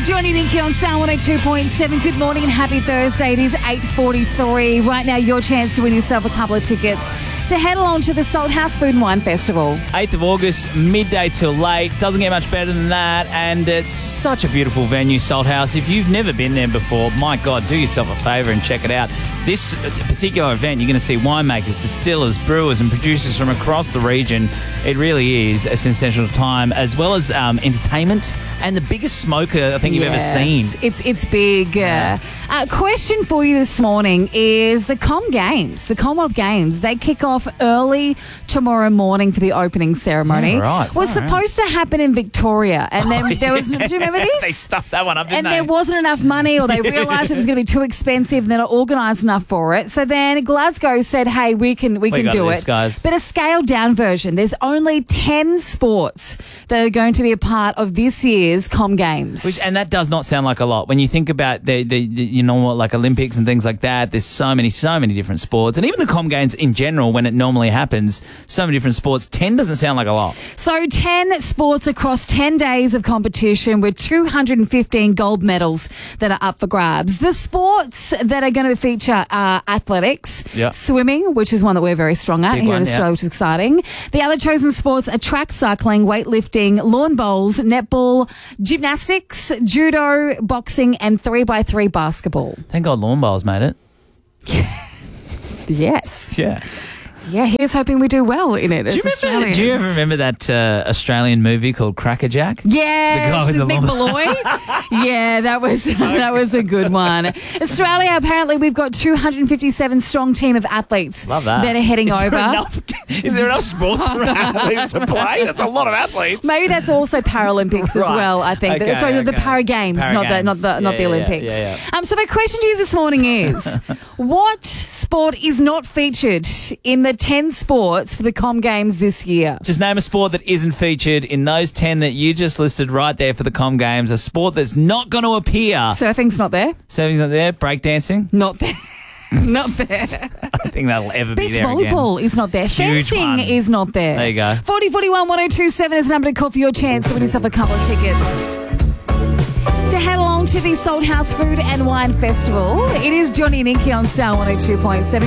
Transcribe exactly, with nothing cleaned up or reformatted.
Johnny and Nikki on Star one oh two point seven. Good morning and happy Thursday. It is eight forty-three. Right now, your chance to win yourself a couple of tickets to head along to the Salthouse Food and Wine Festival. eighth of August, midday till late. Doesn't get much better than that. And it's such a beautiful venue, Salthouse. If you've never been there before, my God, do yourself a favour and check it out. This particular event, you're going to see winemakers, distillers, brewers and producers from across the region. It really is a sensational time, as well as um, entertainment and the biggest smoker I think you've ever seen. It's it's, it's big. Uh, uh, question for you this morning is the Com Games, the Commonwealth Games. They kick off early tomorrow morning for the opening ceremony. Yeah, right. Was All right. supposed to happen in Victoria, and then Oh, there was. yeah. Do you remember this? They stuffed that one up, didn't And they? there wasn't enough money, or they realised it was going to be too expensive, and they're not organised enough for it. So then Glasgow said, "Hey, we can we, We can got do this, it, guys." but a scaled down version. There's only ten sports that are going to be a part of this year's Com Games." Which, and that does not sound like a lot. When you think about the, the, the you know what, like Olympics and things like that, there's so many, so many different sports. And even the Com Games in general, when it normally happens, so many different sports. ten doesn't sound like a lot. So ten sports across ten days of competition with two hundred fifteen gold medals that are up for grabs. The sports that are going to feature are athletics, Yeah. swimming, which is one that we're very strong at Big here one, in Australia, yeah. which is exciting. The other chosen sports are track cycling, weightlifting, lawn bowls, netball, gymnastics, judo, boxing, and three by three basketball. Thank God lawn bowls made it. Yes. Yeah. Yeah, here's hoping we do well in it. Do you, as remember, do you ever Australians. remember that uh, Australian movie called Crackerjack? Yes, The guy with the Mick long- Malloy. Yeah, that was that was a good one. Australia, apparently, we've got two hundred fifty-seven strong team of athletes Love that. that are heading is over. There enough, is there enough sports for athletes to play? That's a lot of athletes. Maybe that's also Paralympics as Right. well. I think. Okay, Sorry, the, the okay. Para Games, Para not the not Games. the not Yeah, the yeah, Olympics. yeah, yeah. Um, so my question to you this morning is: what sport is not featured in the ten sports for the Com Games this year? Just name a sport that isn't featured in those ten that you just listed right there for the Com Games. A sport that's not going to appear. Surfing's not there. Surfing's not there. Breakdancing. Not there. Not there. I don't think that'll ever be Beach there volleyball is not there. Huge Fencing one. is not there. There you go. forty forty-one one oh two seven is the number to call for your chance to win yourself a couple of tickets to head along to the Salthouse Food and Wine Festival. It is Johnny and Nikki on Star one oh two point seven.